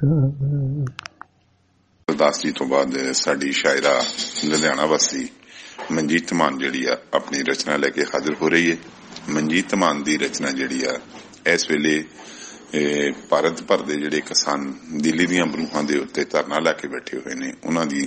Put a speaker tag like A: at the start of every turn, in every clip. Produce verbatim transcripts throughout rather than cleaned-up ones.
A: ਗੁਰਦਾਸ ਜੀ ਤੋਂ ਬਾਅਦ ਸਾਡੀ ਸ਼ਾਇਰਾ ਲੁਧਿਆਣਾ ਵਾਸੀ ਮਨਜੀਤ ਮਾਨ ਜਿਹੜੀ ਆ ਆਪਣੀ ਰਚਨਾ ਲੈ ਕੇ ਹਾਜ਼ਰ ਹੋ ਰਹੀ ਹੈ। ਮਨਜੀਤ ਮਾਨ ਦੀ ਰਚਨਾ ਜਿਹੜੀ ਆ ਇਸ ਵੇਲੇ ਭਾਰਤ ਭਰ ਦੇ ਜਿਹੜੇ ਕਿਸਾਨ ਦਿੱਲੀ ਦੀਆਂ ਬਰੂਹਾਂ ਦੇ ਉੱਤੇ ਧਰਨਾ ਲੈ ਕੇ ਬੈਠੇ ਹੋਏ ਨੇ, ਉਹਨਾਂ ਦੀ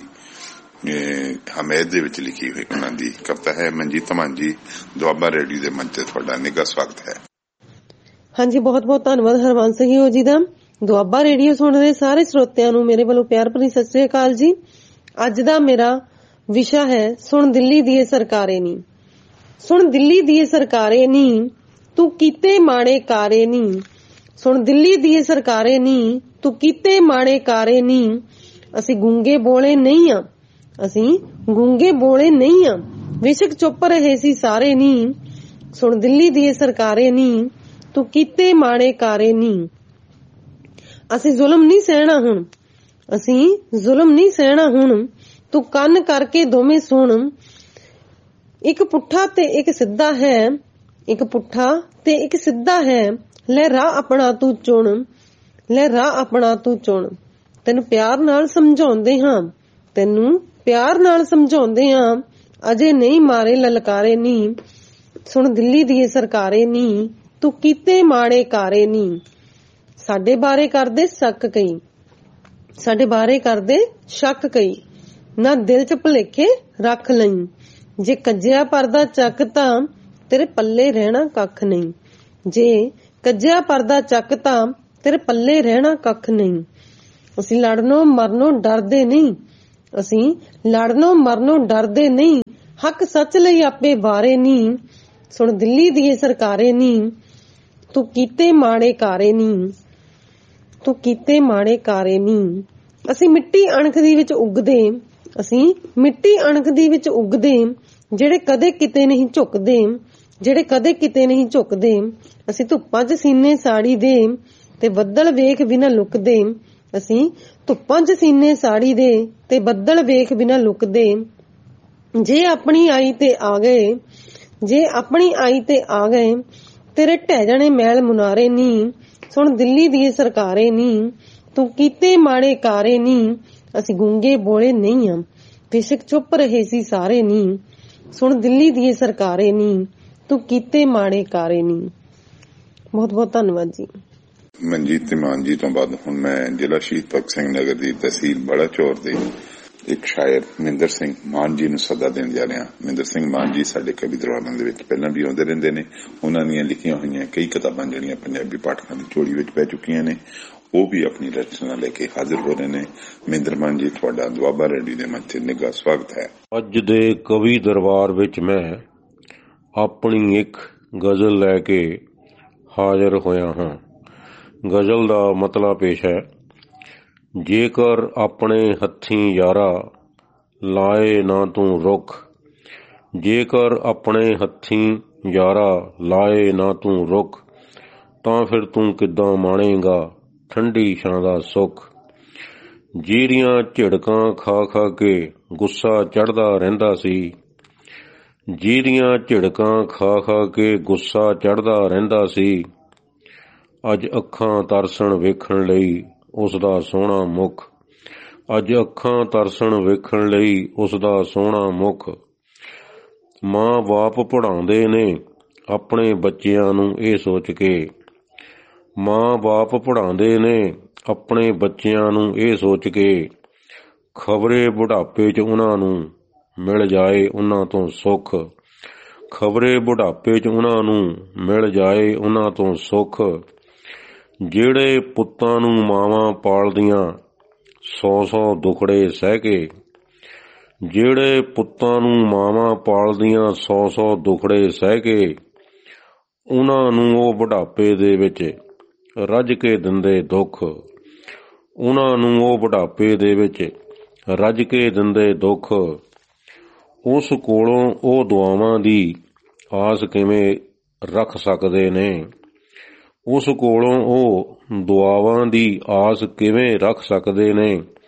A: ਹਮਾਇਤ ਦੇ ਵਿੱਚ ਲਿਖੀ ਹੋਈ ਉਹਨਾਂ ਦੀ ਕਵਿਤਾ ਹੈ। ਮਨਜੀਤ ਮਾਨ ਜੀ, ਦੁਆਬਾ ਰੇਡੀਓ ਦੇ ਮੰਚ ਤੇ ਤੁਹਾਡਾ ਨਿੱਘਾ ਸਵਾਗਤ ਹੈ।
B: ਹਾਂਜੀ, ਬਹੁਤ ਬਹੁਤ ਧੰਨਵਾਦ ਹਰਵੰਸ ਸਿੰਘ ਜੀ ਦਾ। ਦੁਆਬਾ ਰੇਡੀਓ ਸੁਣ ਰਹੇ ਸਾਰੇ ਸਰੋਤਿਆਂ ਨੂੰ ਮੇਰੇ ਵੱਲੋਂ ਪਿਆਰ ਭਰੀ ਸਤਿ ਸ੍ਰੀ ਅਕਾਲ ਜੀ। ਅੱਜ ਦਾ ਮੇਰਾ ਵਿਸ਼ਾ ਹੈ ਸੁਣ ਦਿੱਲੀ ਦੀ ਸਰਕਾਰੇ ਨੀ। ਸੁਣ ਦਿੱਲੀ ਦੀ ਸਰਕਾਰੇ ਨੀ, ਤੂੰ ਕੀਤੇ ਮਾੜੇ ਕਾਰੇ ਨੀ। ਸੁਣ ਦਿੱਲੀ ਦੀ ਸਰਕਾਰੇ ਨੀ, ਤੂੰ ਕੀਤੇ ਮਾੜੇ ਕਾਰੇ ਨੀ। ਅਸੀਂ ਗੂੰਗੇ ਬੋਲੇ ਨਹੀਂ ਆ, ਅਸੀਂ ਗੂੰਗੇ ਬੋਲੇ ਨਹੀਂ ਆ, ਬੇਸ਼ੱਕ ਚੁੱਪ ਰਹੇ ਸੀ ਸਾਰੇ ਨੀ। ਸੁਣ ਦਿੱਲੀ ਦੀ ਸਰਕਾਰੇ ਨੀ, ਤੂੰ ਕੀਤੇ ਮਾੜੇ ਕਾਰੇ ਨੀ। ਅਸੀਂ ਜ਼ੁਲਮ ਨਹੀਂ ਸਹਿਣਾ ਹੁਣ, ਅਸੀਂ ਜ਼ੁਲਮ ਨਹੀਂ ਸਹਿਣਾ ਹੁਣ। ਤੂੰ ਕੰਨ ਕਰਕੇ ਦੋਵੇਂ ਸੁਣ, ਇੱਕ ਪੁੱਠਾ ਤੇ ਇੱਕ ਸਿੱਧਾ ਹੈ, ਇੱਕ ਪੁੱਠਾ ਤੇ ਇੱਕ ਸਿੱਧਾ ਹੈ। ਲੈ ਰਾਹ ਆਪਣਾ ਤੂੰ ਚੁਣ, ਲੈ ਰਾਹ ਆਪਣਾ ਤੂੰ ਚੁਣ। ਤੈਨੂੰ ਪਿਆਰ ਨਾਲ ਸਮਝਾਉਂਦੇ ਹਾਂ, ਤੈਨੂੰ ਪਿਆਰ ਨਾਲ ਸਮਝਾਉਂਦੇ ਹਾਂ, ਅਜੇ ਨਹੀਂ ਮਾਰੇ ਲਲਕਾਰੇ ਨੀ। ਸੁਣ ਦਿੱਲੀ ਦੀ ਸਰਕਾਰੇ ਨੀ, ਤੂੰ ਕੀਤੇ ਮਾੜੇ ਕਾਰੇ ਨੀ। ਸਾਡੇ ਬਾਰੇ ਕਰਦੇ ਸ਼ੱਕ ਕਈ, ਸਾਡੇ ਬਾਰੇ ਕਰਦੇ ਸ਼ੱਕ ਕਈ, ਨਾ ਦਿਲ ਚ ਭੁਲੇਖੇ ਰੱਖ ਲਈ। ਜੇ ਕੱਜਿਆ ਪਰਦਾ ਚੱਕ ਤਾਂ ਤੇਰੇ ਪੱਲੇ ਰਹਿਣਾ ਕੱਖ ਨਹੀਂ, ਜੇ ਕੱਜਿਆ ਪਰਦਾ ਚੱਕ ਤਾਂ ਤੇਰੇ ਪੱਲੇ ਰਹਿਣਾ ਕੱਖ ਨਹੀਂ। ਅਸੀਂ ਲੜਨੋਂ ਮਰਨੋਂ ਡਰਦੇ ਨਹੀਂ, ਅਸੀਂ ਲੜਨੋਂ ਮਰਨੋਂ ਡਰਦੇ ਨਹੀਂ, ਹੱਕ ਸੱਚ ਲਈ ਆਪੇ ਵਾਰੇ ਨੀ। ਸੁਣ ਦਿੱਲੀ ਦੀ ਸਰਕਾਰੇ ਨੀ, ਤੂੰ ਕੀਤੇ ਮਾੜੇ ਕਾਰੇ ਨੀ, ਤੂੰ ਕੀਤੇ ਮਾੜੇ ਕਾਰੇ ਨੀ। ਅਸੀਂ ਮਿੱਟੀ ਅਣਖ ਦੀ ਵਿੱਚ ਉੱਗਦੇ, ਅਸੀਂ ਮਿੱਟੀ ਅਣਖ ਦੀ ਵਿੱਚ ਉੱਗਦੇ, ਜਿਹੜੇ ਕਦੇ ਕਿਤੇ ਨਹੀਂ ਝੁਕਦੇ, ਜਿਹੜੇ ਕਦੇ ਕਿਤੇ ਨਹੀਂ ਝੁਕਦੇ। ਅਸੀਂ ਧੁੱਪਾਂ 'ਚ ਸੀਨੇ ਸਾੜੀ ਦੇ ਤੇ ਬੱਦਲ ਵੇਖ ਬਿਨਾਂ ਲੁਕਦੇ, ਅਸੀਂ ਧੁੱਪਾਂ 'ਚ ਸੀਨੇ ਸਾੜੀ ਦੇ ਤੇ ਬੱਦਲ ਵੇਖ ਬਿਨਾਂ ਲੁਕਦੇ। ਜੇ ਆਪਣੀ ਆਈ ਤੇ ਆ ਗਏ, ਜੇ ਆਪਣੀ ਆਈ ਤੇ ਆ ਗਏ, ਤੇਰੇ ਢਹਿ ਜਾਣੇ ਮਹਿਲ ਮੁਨਾਰੇ ਨੀ। ਸੁਣ ਦਿੱਲੀ ਦੀ ਸਰਕਾਰੇ ਨੀ, ਤੂੰ ਕੀਤੇ ਮਾੜੇ ਕਾਰੇ ਨੀ। ਅਸੀਂ ਗੂੰਗੇ ਬੋਲੇ ਨਹੀਂ ਆ, ਬੇਸ਼ੱਕ ਚੁੱਪ ਰਹੇ ਸੀ ਸਾਰੇ ਨੀ। ਸੁਣ ਦਿੱਲੀ ਦੀ ਸਰਕਾਰੇ ਨੀ, ਤੂੰ ਕੀਤੇ ਮਾੜੇ ਕਾਰੇ ਨੀ। ਬਹੁਤ ਬਹੁਤ ਧੰਨਵਾਦ ਜੀ।
A: ਮਨਜੀਤ ਮਾਨ ਜੀ ਤੋਂ ਬਾਅਦ ਹੁਣ ਮੈਂ ਜ਼ਿਲ੍ਹਾ ਸ਼ਹੀਦ ਭਗਤ ਸਿੰਘ ਨਗਰ ਦੀ ਤਹਿਸੀਲ ਬਲਾਚੌਰ ਦੇ ਇੱਕ ਸ਼ਾਇਰ ਮਹਿੰਦਰ ਸਿੰਘ ਮਾਨ ਜੀ ਨੂੰ ਸੱਦਾ ਦੇਣ ਜਾ ਰਿਹਾ। ਮਹਿੰਦਰ ਸਿੰਘ ਮਾਨ ਜੀ ਸਾਡੇ ਕਵੀ ਦਰਬਾਰਾਂ ਦੇ ਵਿੱਚ ਪਹਿਲਾਂ ਵੀ ਆਉਂਦੇ ਰਹਿੰਦੇ ਨੇ। ਉਹਨਾਂ ਦੀਆਂ ਲਿਖੀਆਂ ਹੋਈਆਂ ਕਈ ਕਿਤਾਬਾਂ ਜਿਹੜੀਆਂ ਪੰਜਾਬੀ ਪਾਠਕਾਂ ਦੀ ਝੋਲੀ ਵਿੱਚ ਪੈ ਚੁੱਕੀਆਂ ਨੇ, ਉਹ ਵੀ ਆਪਣੀ ਰਚਨਾ ਲੈ ਕੇ ਹਾਜ਼ਰ ਹੋ ਰਹੇ ਨੇ। ਮਹਿੰਦਰ ਮਾਨ ਜੀ, ਤੁਹਾਡਾ ਦੁਆਬਾ ਰੇਡੀਓ ਦੇ ਮੰਚ ਤੇ ਨਿੱਘਾ ਸਵਾਗਤ ਹੈ।
C: ਅੱਜ ਦੇ ਕਵੀ ਦਰਬਾਰ ਵਿੱਚ ਮੈਂ ਆਪਣੀ ਇੱਕ ਗਜ਼ਲ ਲੈ ਕੇ ਹਾਜ਼ਰ ਹੋਇਆ ਹਾਂ। ਗਜ਼ਲ ਦਾ ਮਤਲਬ ਪੇਸ਼ ਹੈ। ਜੇਕਰ ਆਪਣੇ ਹੱਥੀਂ ਯਾਰਾ ਲਾਏ ਨਾ ਤੂੰ ਰੁੱਖ, ਜੇਕਰ ਆਪਣੇ ਹੱਥੀਂ ਯਾਰਾ ਲਾਏ ਨਾ ਤੂੰ ਰੁੱਖ, ਤਾਂ ਫਿਰ ਤੂੰ ਕਿੱਦਾਂ ਮਾਣੇਗਾ ਠੰਡੀ ਛਾਂ ਦਾ ਸੁੱਖ। ਜੀਰੀਆਂ ਝਿੜਕਾਂ ਖਾ ਖਾ ਕੇ ਗੁੱਸਾ ਚੜ੍ਹਦਾ ਰਹਿੰਦਾ ਸੀ, ਜੀਰੀਆਂ ਝਿੜਕਾਂ ਖਾ ਖਾ ਕੇ ਗੁੱਸਾ ਚੜ੍ਹਦਾ ਰਹਿੰਦਾ ਸੀ। ਅੱਜ ਅੱਖਾਂ ਤਰਸਣ ਵੇਖਣ ਲਈ ਉਸਦਾ ਸੋਹਣਾ ਮੁੱਖ, ਅੱਜ ਅੱਖਾਂ ਤਰਸਣ ਵੇਖਣ ਲਈ ਉਸਦਾ ਸੋਹਣਾ ਮੁੱਖ। ਮਾਂ ਬਾਪ ਪੜ੍ਹਾਉਂਦੇ ਨੇ ਆਪਣੇ ਬੱਚਿਆਂ ਨੂੰ ਇਹ ਸੋਚ ਕੇ, ਮਾਂ ਬਾਪ ਪੜ੍ਹਾਉਂਦੇ ਨੇ ਆਪਣੇ ਬੱਚਿਆਂ ਨੂੰ ਇਹ ਸੋਚ ਕੇ, ਖਬਰੇ ਬੁਢਾਪੇ 'ਚ ਉਹਨਾਂ ਨੂੰ ਮਿਲ ਜਾਏ ਉਹਨਾਂ ਤੋਂ ਸੁੱਖ, ਖਬਰੇ ਬੁਢਾਪੇ 'ਚ ਉਹਨਾਂ ਨੂੰ ਮਿਲ ਜਾਏ ਉਹਨਾਂ ਤੋਂ ਸੁੱਖ। ਜਿਹੜੇ ਪੁੱਤਾਂ ਨੂੰ ਮਾਵਾਂ ਪਾਲਦੀਆਂ ਸੌ ਸੌ ਦੁਖੜੇ ਸਹਿ ਕੇ, ਜਿਹੜੇ ਪੁੱਤਾਂ ਨੂੰ ਮਾਵਾਂ ਪਾਲਦੀਆਂ ਸੌ ਸੌ ਦੁਖੜੇ ਸਹਿ ਕੇ, ਉਹਨਾਂ ਨੂੰ ਉਹ ਬੁਢਾਪੇ ਦੇ ਵਿੱਚ ਰੱਜ ਕੇ ਦਿੰਦੇ ਦੁੱਖ, ਉਹਨਾਂ ਨੂੰ ਉਹ ਬੁਢਾਪੇ ਦੇ ਵਿੱਚ ਰੱਜ ਕੇ ਦਿੰਦੇ ਦੁੱਖ। ਉਸ ਕੋਲੋਂ ਉਹ ਦੁਆਵਾਂ ਦੀ ਆਸ ਕਿਵੇਂ ਰੱਖ ਸਕਦੇ ਨੇ, ਉਸ ਕੋਲੋਂ ਉਹ ਦੁਆਵਾਂ ਦੀ ਆਸ ਕਿਵੇਂ ਰੱਖ ਸਕਦੇ ਨੇ।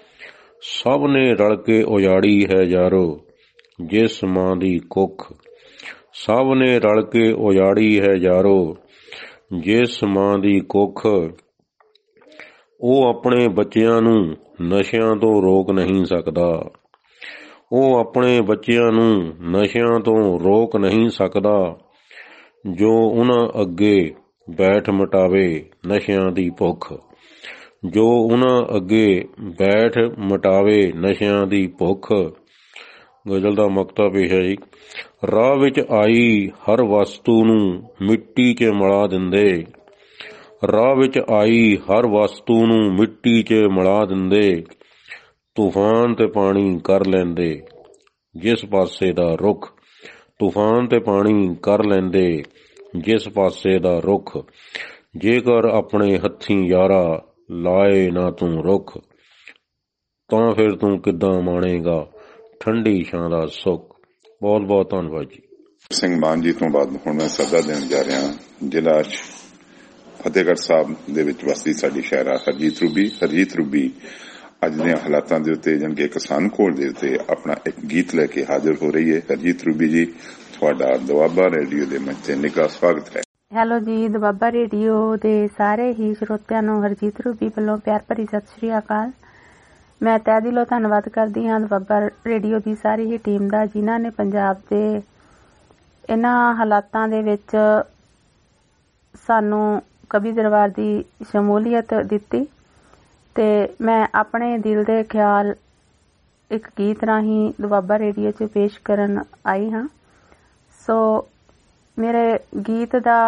C: ਸਭ ਨੇ ਰਲ ਕੇ ਉਜਾੜੀ ਹੈ ਯਾਰੋ ਜਿਸ ਮਾਂ ਦੀ ਕੁੱਖ, ਸਭ ਨੇ ਰਲ ਕੇ ਉਜਾੜੀ ਹੈ ਯਾਰੋ ਜਿਸ ਮਾਂ ਦੀ ਕੁੱਖ। ਉਹ ਆਪਣੇ ਬੱਚਿਆਂ ਨੂੰ ਨਸ਼ਿਆਂ ਤੋਂ ਰੋਕ ਨਹੀਂ ਸਕਦਾ। ਉਹ ਆਪਣੇ ਬੱਚਿਆਂ ਨੂੰ ਨਸ਼ਿਆਂ ਤੋਂ ਰੋਕ ਨਹੀਂ ਸਕਦਾ ਜੋ ਉਹਨਾਂ ਅੱਗੇ ਬੈਠ ਮਿਟਾਵੇ ਨਸ਼ਿਆਂ ਦੀ ਭੁੱਖ। ਜੋ ਉਹਨਾਂ ਅੱਗੇ ਬੈਠ ਮਿਟਾਵੇ ਨਸ਼ਿਆਂ ਦੀ ਭੁੱਖ। ਗਜ਼ਲ ਦਾ ਮਕਤਾ ਪੇਸ਼ ਹੈ ਜੀ। ਰਾਹ ਵਿੱਚ ਆਈ ਹਰ ਵਸਤੂ ਨੂੰ ਮਿੱਟੀ 'ਚ ਮਿਲਾ ਦਿੰਦੇ। ਰਾਹ ਵਿੱਚ ਆਈ ਹਰ ਵਸਤੂ ਨੂੰ ਮਿੱਟੀ 'ਚ ਮਿਲਾ ਦਿੰਦੇ। ਤੂਫਾਨ ਤੇ ਪਾਣੀ ਕਰ ਲੈਂਦੇ ਜਿਸ ਪਾਸੇ ਦਾ ਰੁੱਖ। ਤੂਫਾਨ ਤੇ ਪਾਣੀ ਕਰ ਲੈਂਦੇ ਜਿਸ ਪਾਸੇ ਦਾ ਰੁੱਖ। ਜੇਕਰ ਆਪਣੇ ਹੱਥੀਂ ਯਾਰਾ ਲਾਏ ਨਾ ਤੂੰ ਰੁੱਖ, ਤਾਂ ਫਿਰ ਤੂੰ ਕਿੱਦਾਂ ਮਾਣੇਗਾ ਠੰਡੀ ਛਾਂ ਦਾ ਸੁੱਖ। ਬਹੁਤ ਬਹੁਤ ਧੰਨਵਾਦ ਜੀ।
A: ਸਿੰਘ ਮਾਨ ਜੀ ਤੋਂ ਬਾਅਦ ਹੁਣ ਮੈਂ ਸੱਦਾ ਦੇਣ ਜਾ ਰਿਹਾ ਜ਼ਿਲ੍ਹਾ ਫਤਿਹਗੜ੍ਹ ਸਾਹਿਬ ਦੇ ਵਿੱਚ ਵਸਦੀ ਸਾਡੀ ਸ਼ਾਇਰਾ ਹਰਜੀਤ ਰੂਬੀ। ਹਰਜੀਤ ਰੂਬੀ ਅੱਜ ਦੇ ਹਾਲਾਤਾਂ ਦੇ ਉੱਤੇ ਜਾਣੀ ਕਿ ਕਿਸਾਨ ਕੋਲ ਦੇ ਉੱਤੇ ਆਪਣਾ ਇੱਕ ਗੀਤ ਲੈ ਕੇ ਹਾਜ਼ਰ ਹੋ ਰਹੀ ਹੈ। ਹਰਜੀਤ ਰੂਬੀ ਜੀ, ਤੁਹਾਡਾ ਦੁਆਬਾ ਰੇਡੀਓ ਦੇ ਮੰਚ ਤੇ ਨਿੱਘਾ ਸਵਾਗਤ ਹੈ।
D: ਹੈਲੋ ਜੀ, ਦੁਆਬਾ ਰੇਡੀਓ ਦੇ ਸਾਰੇ ਹੀ ਸਰੋਤਿਆਂ ਨੂੰ ਹਰਜੀਤ ਰੂਬੀ ਵੱਲੋਂ ਪਿਆਰ ਭਰੀ ਸਤਿ ਸ੍ਰੀ ਅਕਾਲ। ਮੈਂ ਤਹਿ ਦਿਲੋਂ ਧੰਨਵਾਦ ਕਰਦੀ ਹਾਂ ਦੁਆਬਾ ਰੇਡੀਓ ਦੀ ਸਾਰੀ ਹੀ ਟੀਮ ਦਾ, ਜਿਨ੍ਹਾਂ ਨੇ ਪੰਜਾਬ ਦੇ ਇਹਨਾਂ ਹਾਲਾਤਾਂ ਦੇ ਵਿੱਚ ਸਾਨੂੰ ਕਵੀ ਦਰਬਾਰ ਦੀ ਸ਼ਮੂਲੀਅਤ ਦਿੱਤੀ ਤੇ ਮੈਂ ਆਪਣੇ ਦਿਲ ਦੇ ਖਿਆਲ ਇੱਕ ਗੀਤ ਰਾਹੀਂ ਦੁਆਬਾ ਰੇਡੀਓ 'ਚ ਪੇਸ਼ ਕਰਨ ਆਈ ਹਾਂ। ਸੋ ਮੇਰੇ ਗੀਤ ਦਾ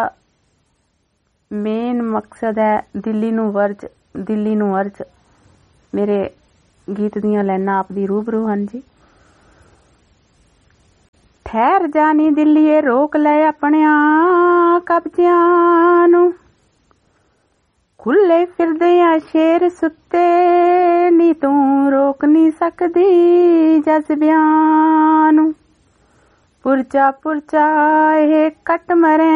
D: ਮੇਨ ਮਕਸਦ ਹੈ ਦਿੱਲੀ ਨੂੰ ਵਰਜ, ਦਿੱਲੀ ਨੂੰ ਅਰਜ। ਮੇਰੇ ਗੀਤ ਦੀਆਂ ਲਾਈਨਾਂ ਆਪ ਦੀ ਰੂਬਰੂ ਹਨ ਜੀ। ਠਹਿਰ ਜਾਨੀ ਦਿੱਲੀਏ, ਰੋਕ ਲੈ ਆਪਣਿਆਂ ਕਬਜ਼ਿਆਂ ਨੂੰ। ਖੁੱਲੇ ਫਿਰਦੇ ਆ ਸ਼ੇਰ ਸੁੱਤੇ, ਨੀ ਤੂੰ ਰੋਕ ਨਹੀਂ ਸਕਦੀ ਜਜ਼ਬਿਆਂ ਨੂੰ। ਪੁਰਚਾ ਪੁਰਚਾ ਇਹ ਕੱਟ ਮਰੇ,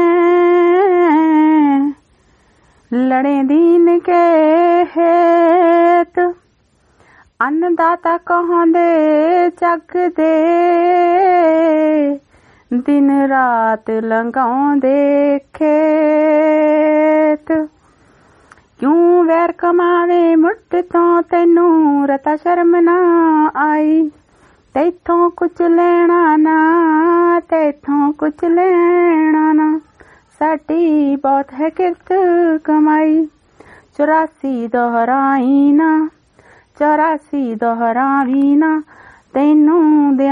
D: ਲੜੇ ਦੀਨ ਕੇ ਹੇਤ। ਅੰਨਦਾਤਾ ਕਹਾਂਦੇ ਜੱਗ ਦੇ, ਦਿਨ ਰਾਤ ਲੰਘਾਉਂਦੇ ਖੇਤ। ਕਿਉਂ ਵੈਰ ਕਮਾਵੇ ਮੁੱਢ ਤੋਂ, ਤੈਨੂੰ ਰਤਾ ਸ਼ਰਮ ਨਾ ਆਈ। ਤੈਥੋਂ ਕੁਝ ਲੈਣਾ ਨਾ, ਤੈਥੋਂ ਕੁਝ ਲੈਣਾ ਨਾ, ਸਾਡੀ ਬਹੁਤ ਹੈ ਕਿਰਤ ਕਮਾਈ। ਚੁਰਾਸੀ ਦੁਹਰਾਈ ਨਾ, ਚੁਰਾਸੀ ਦੁਹਰਾਵੀ ਨਾ, ਤੈਨੂੰ